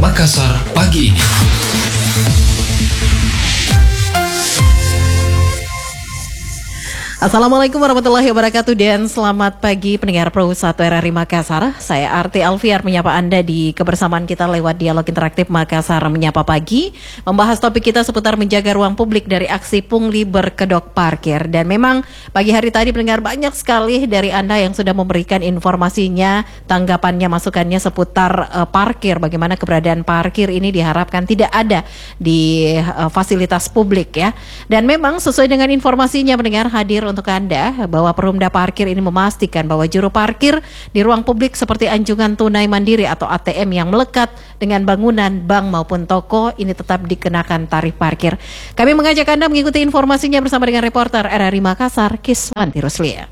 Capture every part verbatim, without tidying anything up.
Makassar pagi ini. Assalamualaikum warahmatullahi wabarakatuh dan selamat pagi pendengar Pro satu R R I Makassar. Saya Arti Alfiar menyapa Anda di kebersamaan kita lewat dialog interaktif Makassar Menyapa Pagi. Membahas topik kita seputar menjaga ruang publik dari aksi pungli berkedok parkir. Dan memang pagi hari tadi pendengar banyak sekali dari Anda yang sudah memberikan informasinya, tanggapannya, masukannya seputar uh, parkir. Bagaimana keberadaan parkir ini diharapkan tidak ada di uh, fasilitas publik ya. Dan memang sesuai dengan informasinya pendengar hadir untuk Anda bahwa Perumda Parkir ini memastikan bahwa juru parkir di ruang publik seperti anjungan tunai mandiri atau A T M yang melekat dengan bangunan, bank maupun toko ini tetap dikenakan tarif parkir. Kami mengajak Anda mengikuti informasinya bersama dengan reporter R R I Makassar, Kiswanti Ruslia.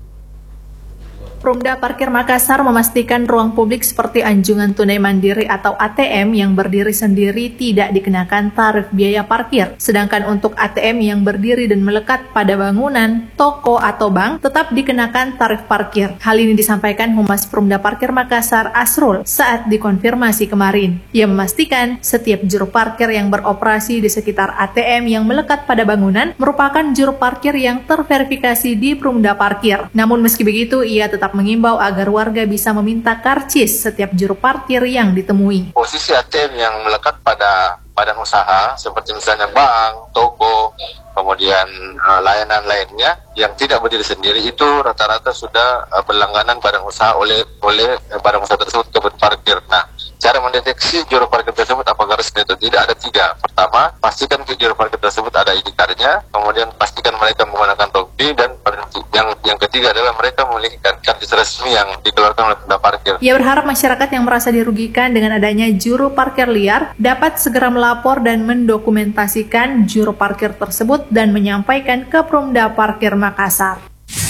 Perumda Parkir Makassar memastikan ruang publik seperti anjungan tunai mandiri atau A T M yang berdiri sendiri tidak dikenakan tarif biaya parkir. Sedangkan untuk A T M yang berdiri dan melekat pada bangunan, toko atau bank tetap dikenakan tarif parkir. Hal ini disampaikan Humas Perumda Parkir Makassar Asrul saat dikonfirmasi kemarin. Ia memastikan setiap juru parkir yang beroperasi di sekitar A T M yang melekat pada bangunan merupakan juru parkir yang terverifikasi di Perumda Parkir. Namun meski begitu, ia tetap mengimbau agar warga bisa meminta karcis setiap juru parkir yang ditemui. Posisi A T M yang melekat pada badan usaha seperti misalnya bank, toko, kemudian uh, layanan lainnya yang tidak berdiri sendiri itu rata-rata sudah uh, berlangganan badan usaha oleh oleh uh, badan usaha tersebut ke parkir. Nah, cara mendeteksi juru parkir tersebut apakah resmi atau tidak ada tiga. Pertama, pastikan ke juru parkir tersebut ada I D card-nya, kemudian pastikan mereka menggunakan topi, dan yang yang ketiga adalah mereka memiliki karcis resmi yang dikeluarkan oleh Perumda Parkir. Ia berharap masyarakat yang merasa dirugikan dengan adanya juru parkir liar dapat segera melapor dan mendokumentasikan juru parkir tersebut dan menyampaikan ke Perumda Parkir Makassar.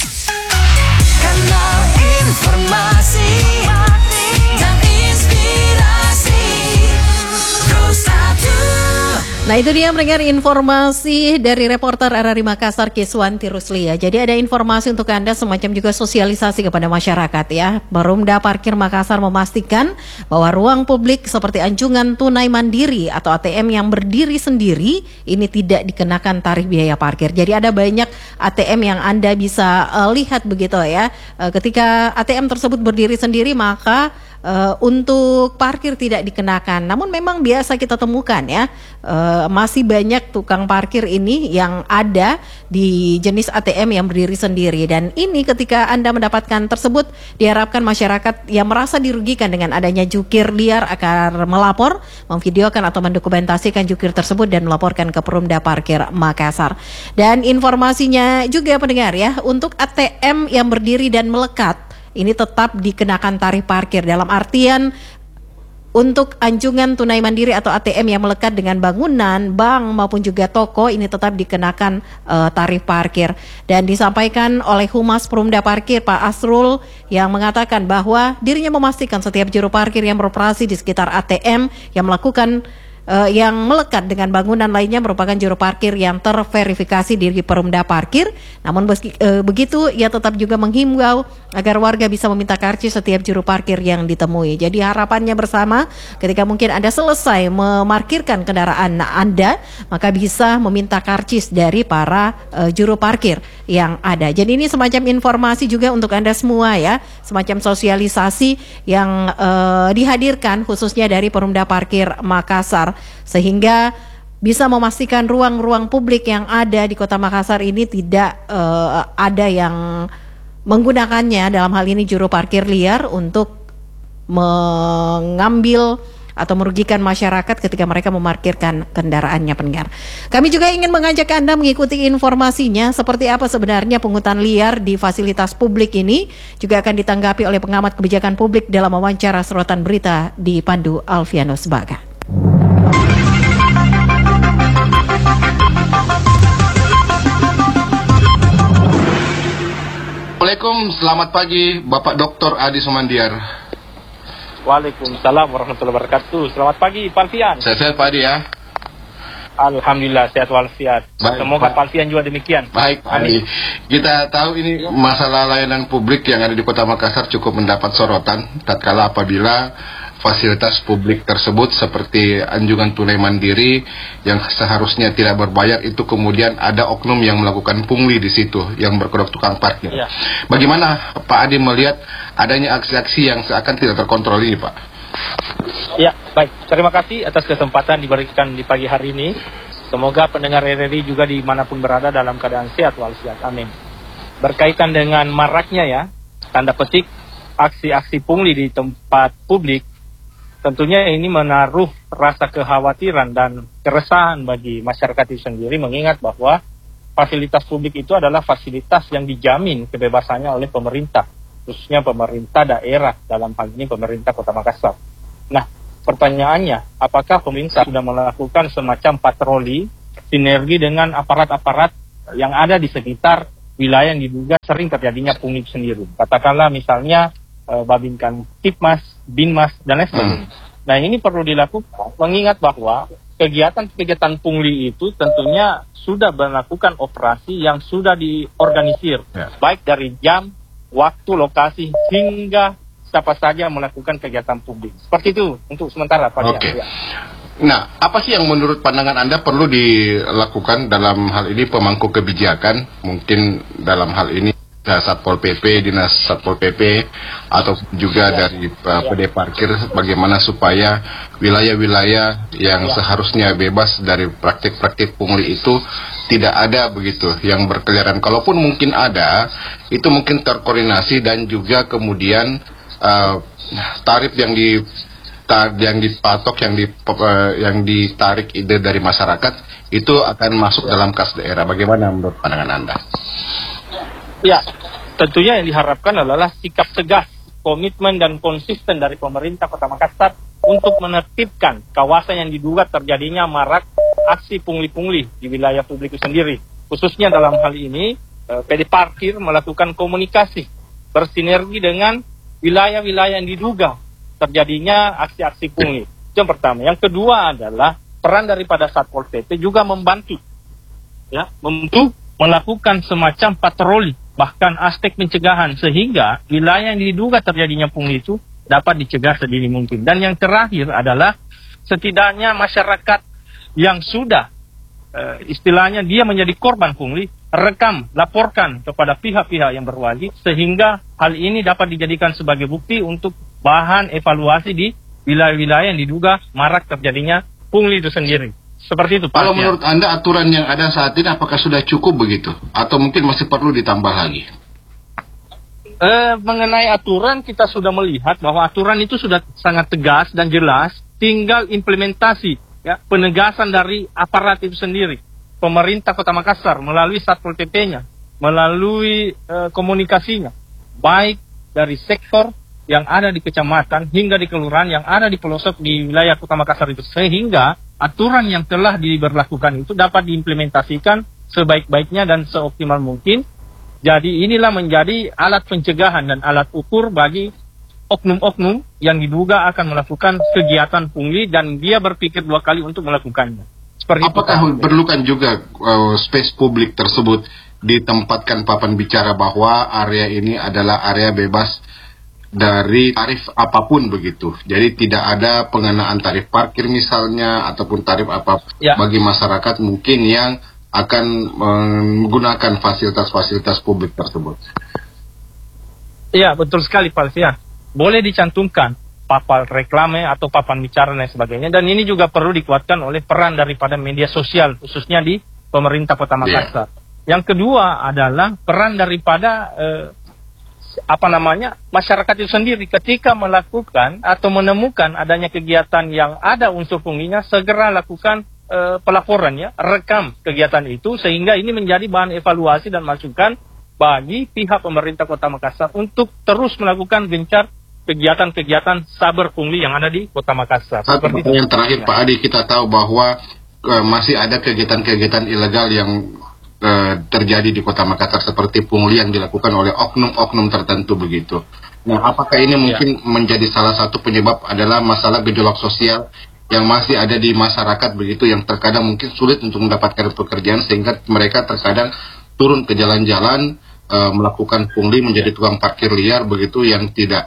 Kanal informasi dan inspirasi Pro satu. Nah itu dia mendengar informasi dari reporter R R I Makassar Kiswanti Ruslia. Jadi ada informasi untuk Anda semacam juga sosialisasi kepada masyarakat ya. Perumda Parkir Makassar memastikan bahwa ruang publik seperti anjungan tunai mandiri atau A T M yang berdiri sendiri ini tidak dikenakan tarif biaya parkir. Jadi ada banyak A T M yang Anda bisa uh, lihat begitu ya. Uh, ketika A T M tersebut berdiri sendiri maka Uh, untuk parkir tidak dikenakan. Namun memang biasa kita temukan ya uh, masih banyak tukang parkir ini yang ada di jenis A T M yang berdiri sendiri. Dan ini ketika Anda mendapatkan tersebut diharapkan masyarakat yang merasa dirugikan dengan adanya jukir liar akan melapor, memvideokan atau mendokumentasikan jukir tersebut dan melaporkan ke Perumda Parkir Makassar. Dan informasinya juga pendengar ya, untuk A T M yang berdiri dan melekat ini tetap dikenakan tarif parkir dalam artian untuk anjungan tunai mandiri atau A T M yang melekat dengan bangunan, bank maupun juga toko ini tetap dikenakan uh, tarif parkir. Dan disampaikan oleh Humas Perumda Parkir Pak Asrul yang mengatakan bahwa dirinya memastikan setiap juru parkir yang beroperasi di sekitar A T M yang melakukan Uh, yang melekat dengan bangunan lainnya merupakan juru parkir yang terverifikasi di Perumda Parkir. Namun beski, uh, begitu ia tetap juga menghimbau agar warga bisa meminta karcis setiap juru parkir yang ditemui. Jadi harapannya bersama ketika mungkin Anda selesai memarkirkan kendaraan Anda, maka bisa meminta karcis dari para uh, juru parkir yang ada. Jadi ini semacam informasi juga untuk Anda semua ya, semacam sosialisasi yang uh, dihadirkan khususnya dari Perumda Parkir Makassar, sehingga bisa memastikan ruang-ruang publik yang ada di Kota Makassar ini tidak uh, ada yang menggunakannya, dalam hal ini juru parkir liar, untuk mengambil atau merugikan masyarakat ketika mereka memarkirkan kendaraannya pendengar. Kami juga ingin mengajak Anda mengikuti informasinya seperti apa sebenarnya pungutan liar di fasilitas publik ini, juga akan ditanggapi oleh pengamat kebijakan publik dalam wawancara sorotan berita di Pandu Alfianus Baga. Assalamualaikum, selamat pagi Bapak Doktor Adi Sumandiar. Waalaikumsalam warahmatullahi wabarakatuh. Selamat pagi Pak Alfian. Sehat-sehat Pak Adi ya. Alhamdulillah sehat walafiat. Semoga Pak Alfian juga demikian. Baik Pak Adi. Kita tahu ini masalah layanan publik yang ada di Kota Makassar cukup mendapat sorotan tatkala apabila fasilitas publik tersebut seperti anjungan tunai mandiri yang seharusnya tidak berbayar, itu kemudian ada oknum yang melakukan pungli di situ yang berkedok tukang parkir. Ya. Bagaimana Pak Adi melihat adanya aksi-aksi yang seakan tidak terkontrol ini, Pak? Ya, baik. Terima kasih atas kesempatan diberikan di pagi hari ini. Semoga pendengar R R I juga dimanapun berada dalam keadaan sehat walafiat. Amin. Berkaitan dengan maraknya ya, tanda petik, aksi-aksi pungli di tempat publik, tentunya ini menaruh rasa kekhawatiran dan keresahan bagi masyarakat itu sendiri, mengingat bahwa fasilitas publik itu adalah fasilitas yang dijamin kebebasannya oleh pemerintah, khususnya pemerintah daerah, dalam hal ini pemerintah Kota Makassar. Nah, pertanyaannya, apakah pemerintah sudah melakukan semacam patroli, sinergi dengan aparat-aparat yang ada di sekitar wilayah yang diduga sering terjadinya pungli sendiri? Katakanlah misalnya Babinkan Tipmas, Binmas, dan lain sebagainya. Hmm. Nah, ini perlu dilakukan, mengingat bahwa kegiatan-kegiatan pungli itu tentunya sudah melakukan operasi yang sudah diorganisir, ya. Baik dari jam, waktu, lokasi, hingga siapa saja melakukan kegiatan publik. Seperti itu untuk sementara, Pak. Oke. Okay. Ya. Nah, apa sih yang menurut pandangan Anda perlu dilakukan dalam hal ini pemangku kebijakan, mungkin dalam hal ini Satpol P P, Dinas Satpol P P, atau juga ya. dari uh, P D Parkir, bagaimana supaya wilayah-wilayah yang ya. seharusnya bebas dari praktik-praktik pungli itu tidak ada begitu yang berkeliaran. Kalaupun mungkin ada, itu mungkin terkoordinasi dan juga kemudian uh, tarif yang di tar, yang dipatok, yang di uh, yang ditarik ide dari masyarakat itu akan masuk ya. dalam kas daerah. Bagaimana menurut pandangan Anda? Ya, tentunya yang diharapkan adalah sikap tegas, komitmen dan konsisten dari pemerintah Kota Makassar untuk menertibkan kawasan yang diduga terjadinya marak aksi pungli-pungli di wilayah publik itu sendiri. Khususnya dalam hal ini, P D Parkir melakukan komunikasi, bersinergi dengan wilayah-wilayah yang diduga terjadinya aksi-aksi pungli. Itu yang pertama. Yang kedua adalah peran daripada Satpol P P juga membantu, ya, membantu melakukan semacam patroli, bahkan aspek pencegahan, sehingga wilayah yang diduga terjadinya pungli itu dapat dicegah sedini mungkin. Dan yang terakhir adalah setidaknya masyarakat yang sudah e, istilahnya dia menjadi korban pungli, rekam, laporkan kepada pihak-pihak yang berwajib, sehingga hal ini dapat dijadikan sebagai bukti untuk bahan evaluasi di wilayah-wilayah yang diduga marak terjadinya pungli itu sendiri. Seperti itu, Pak. Kalau menurut Anda aturan yang ada saat ini apakah sudah cukup begitu? Atau mungkin masih perlu ditambah lagi? Eh, mengenai aturan, kita sudah melihat bahwa aturan itu sudah sangat tegas dan jelas. Tinggal implementasi, ya, penegasan dari aparat itu sendiri. Pemerintah Kota Makassar melalui Satpol P P-nya, melalui eh, komunikasinya, baik dari sektor yang ada di kecamatan hingga di kelurahan yang ada di pelosok di wilayah Kota Makassar itu, sehingga aturan yang telah diberlakukan itu dapat diimplementasikan sebaik-baiknya dan seoptimal mungkin. Jadi inilah menjadi alat pencegahan dan alat ukur bagi oknum-oknum yang diduga akan melakukan kegiatan pungli dan dia berpikir dua kali untuk melakukannya. Seperti Apakah itu, perlukan juga uh, space publik tersebut ditempatkan papan bicara bahwa area ini adalah area bebas dari tarif apapun begitu. Jadi tidak ada pengenaan tarif parkir misalnya ataupun tarif apa ya. bagi masyarakat mungkin yang akan menggunakan fasilitas-fasilitas publik tersebut. Iya, betul sekali Pak Alfian. Boleh dicantumkan papan reklame atau papan bicara dan sebagainya, dan ini juga perlu dikuatkan oleh peran daripada media sosial khususnya di pemerintah Kota Makassar. Yeah. Yang kedua adalah peran daripada eh, apa namanya masyarakat itu sendiri ketika melakukan atau menemukan adanya kegiatan yang ada unsur punglinya, segera lakukan e, pelaporan, ya, rekam kegiatan itu, sehingga ini menjadi bahan evaluasi dan masukan bagi pihak pemerintah Kota Makassar untuk terus melakukan gencar kegiatan-kegiatan saber pungli yang ada di Kota Makassar. Satu yang terakhir, Pak Adi, kita tahu bahwa e, masih ada kegiatan-kegiatan ilegal yang terjadi di Kota Makassar seperti pungli yang dilakukan oleh oknum-oknum tertentu begitu. Nah, apakah ini mungkin ya. menjadi salah satu penyebab adalah masalah gejolak sosial yang masih ada di masyarakat begitu, yang terkadang mungkin sulit untuk mendapatkan pekerjaan sehingga mereka terkadang turun ke jalan-jalan e, melakukan pungli menjadi tukang parkir liar begitu yang tidak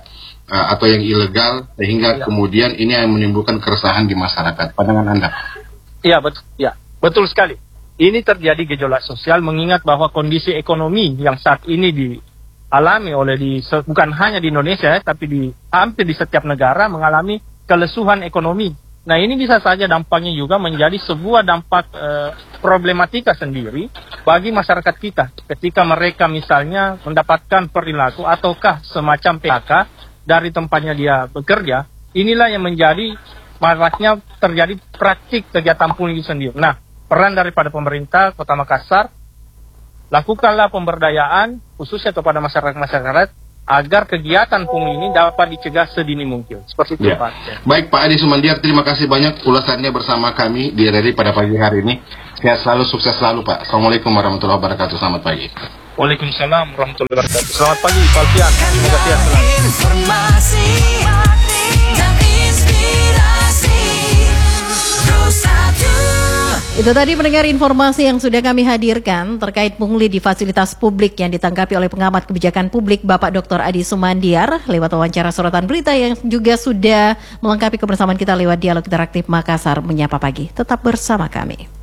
uh, atau yang ilegal sehingga ya. kemudian ini yang menimbulkan keresahan di masyarakat. Pandangan Anda? Iya, betul. Ya, betul sekali. Ini terjadi gejolak sosial mengingat bahwa kondisi ekonomi yang saat ini dialami oleh di bukan hanya di Indonesia tapi di hampir di setiap negara mengalami kelesuhan ekonomi. Nah, ini bisa saja dampaknya juga menjadi sebuah dampak eh, problematika sendiri bagi masyarakat kita ketika mereka misalnya mendapatkan perilaku ataukah semacam P H K dari tempatnya dia bekerja. Inilah yang menjadi maraknya terjadi praktik kegiatan pungli sendiri. Nah, peran daripada pemerintah Kota Makassar, lakukanlah pemberdayaan khususnya kepada masyarakat-masyarakat agar kegiatan pungli ini dapat dicegah sedini mungkin. Seperti itu, Ya. Pak. Baik, Pak Adi Sumandiar, terima kasih banyak ulasannya bersama kami di R R I pada pagi hari ini. Sehat selalu, sukses selalu, Pak. Assalamualaikum warahmatullahi wabarakatuh. Selamat pagi. Waalaikumsalam warahmatullahi wabarakatuh. Selamat pagi, Pak Alfian. Semoga sehat selalu. Informasi dan inspirasi Terus satu. Itu tadi mendengar informasi yang sudah kami hadirkan terkait pungli di fasilitas publik yang ditanggapi oleh pengamat kebijakan publik Bapak Doktor Adi Sumandiar lewat wawancara sorotan berita yang juga sudah melengkapi kebersamaan kita lewat dialog interaktif Makassar Menyapa Pagi. Tetap bersama kami.